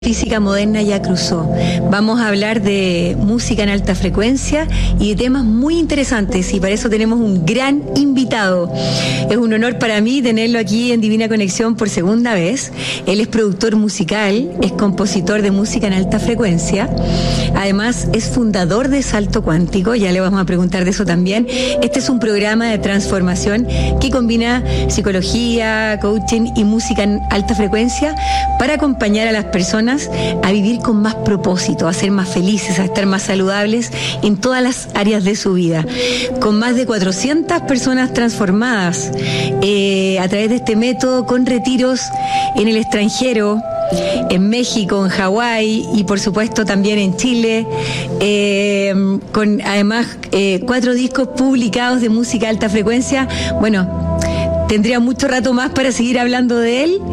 Física moderna ya cruzó. Vamos a hablar de música en alta frecuencia y de temas muy interesantes, y para eso tenemos un gran invitado. Es un honor para mí tenerlo aquí en Divina Conexión por segunda vez. Él es productor musical, es compositor de música en alta frecuencia, además es fundador de Salto Cuántico, ya le vamos a preguntar de eso también. Este es un programa de transformación que combina psicología, coaching y música en alta frecuencia para acompañar a las personas a vivir con más propósito, a ser más felices, a estar más saludables en todas las áreas de su vida. Con más de 400 personas transformadas a través de este método, con retiros en el extranjero, en México, en Hawái y por supuesto también en Chile, con además 4 discos publicados de música alta frecuencia. Bueno, tendría mucho rato más para seguir hablando de él.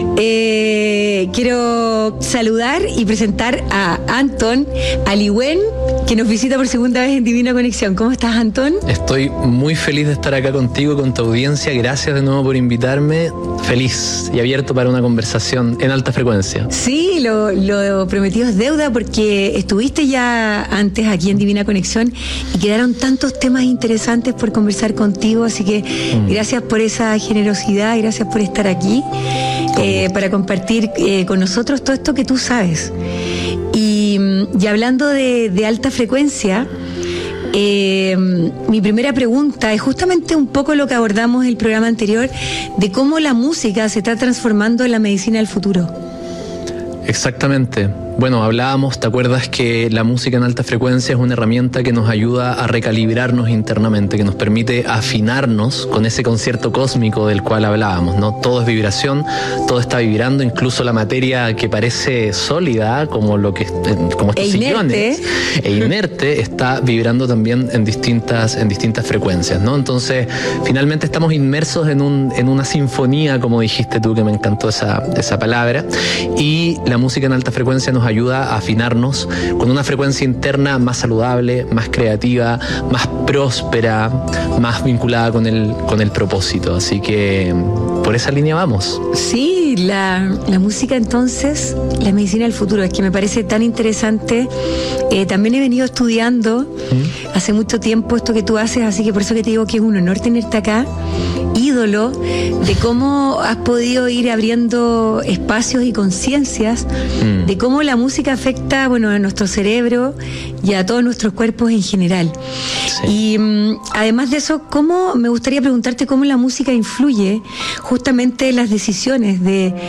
Quiero saludar y presentar a Antón Alihuén, que nos visita por segunda vez en Divina Conexión. ¿Cómo estás, Antón? Estoy muy feliz de estar acá contigo, con tu audiencia. Gracias de nuevo por invitarme. Feliz y abierto para una conversación en alta frecuencia. Sí, lo prometido es deuda, porque estuviste ya antes aquí en Divina Conexión y quedaron tantos temas interesantes por conversar contigo, así que gracias por esa generosidad y gracias por estar aquí para compartir con nosotros todo esto que tú sabes. Y hablando de alta frecuencia, mi primera pregunta es justamente un poco lo que abordamos en el programa anterior, de cómo la música se está transformando en la medicina del futuro. Exactamente. Bueno, hablábamos, ¿te acuerdas que la música en alta frecuencia es una herramienta que nos ayuda a recalibrarnos internamente, que nos permite afinarnos con ese concierto cósmico del cual hablábamos, ¿no? Todo es vibración, todo está vibrando, incluso la materia que parece sólida, como estos sillones, e inerte, está vibrando también en distintas frecuencias, ¿no? Entonces, finalmente estamos inmersos en una sinfonía, como dijiste tú, que me encantó esa palabra, y la música en alta frecuencia nos ayuda a afinarnos con una frecuencia interna más saludable, más creativa, más próspera, más vinculada con el propósito. Así que por esa línea vamos. Sí, la música entonces, la medicina del futuro, es que me parece tan interesante. También he venido estudiando hace mucho tiempo esto que tú haces, así que por eso que te digo que es un honor tenerte acá. Ídolo de cómo has podido ir abriendo espacios y conciencias de cómo la música afecta, bueno, a nuestro cerebro y a todos nuestros cuerpos en general. Sí. Y además de eso, me gustaría preguntarte cómo la música influye justamente en las decisiones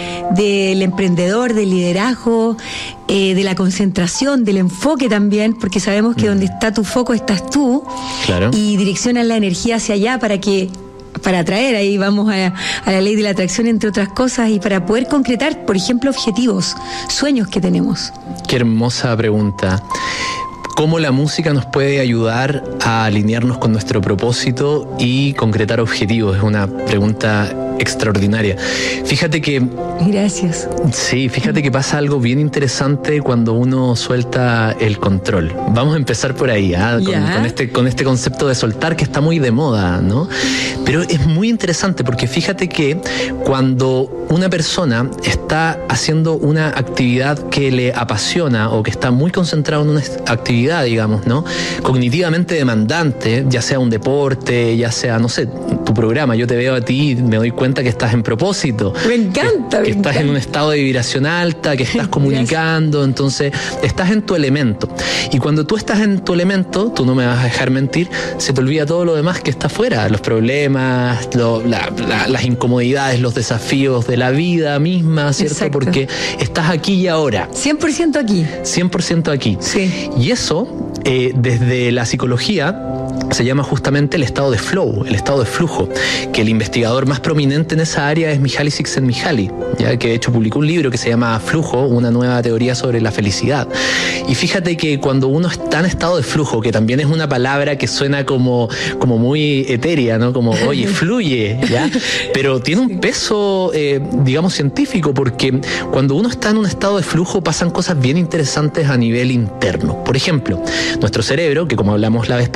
del emprendedor, del liderazgo, de la concentración, del enfoque también, porque sabemos que donde está tu foco estás tú. Claro. Y direccionas la energía hacia allá para atraer, ahí vamos a la ley de la atracción, entre otras cosas, y para poder concretar, por ejemplo, objetivos, sueños que tenemos. Qué hermosa pregunta. ¿Cómo la música nos puede ayudar a alinearnos con nuestro propósito y concretar objetivos? Es una pregunta extraordinaria. Fíjate que... Gracias. Sí, fíjate que pasa algo bien interesante cuando uno suelta el control. Vamos a empezar por ahí, con este concepto de soltar, que está muy de moda, ¿no? Pero es muy interesante porque fíjate que cuando una persona está haciendo una actividad que le apasiona o que está muy concentrado en una actividad, digamos, ¿no? Cognitivamente demandante, ya sea un deporte, ya sea, no sé, tu programa, yo te veo a ti y me doy cuenta que estás en propósito. Me encanta. Que estás en un estado de vibración alta, que estás comunicando, entonces estás en tu elemento. Y cuando tú estás en tu elemento, tú no me vas a dejar mentir, se te olvida todo lo demás que está afuera, los problemas, las incomodidades, los desafíos de la vida misma, ¿cierto? Exacto. Porque estás aquí y ahora. 100% aquí. 100% aquí. Sí. Y eso, desde la psicología, se llama justamente el estado de flow, el estado de flujo, que el investigador más prominente en esa área es Mihaly Csikszentmihalyi, ¿ya? Que de hecho publicó un libro que se llama Flujo, una nueva teoría sobre la felicidad. Y fíjate que cuando uno está en estado de flujo, que también es una palabra que suena como muy etérea, ¿no? Como, oye, fluye, ¿ya? Pero tiene un peso, digamos, científico, porque cuando uno está en un estado de flujo pasan cosas bien interesantes a nivel interno. Por ejemplo, nuestro cerebro, que como hablamos la vez pasada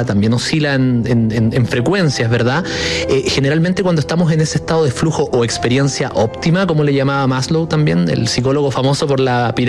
también oscila en frecuencias, ¿verdad? Generalmente cuando estamos en ese estado de flujo o experiencia óptima, como le llamaba Maslow también, el psicólogo famoso por la pirámide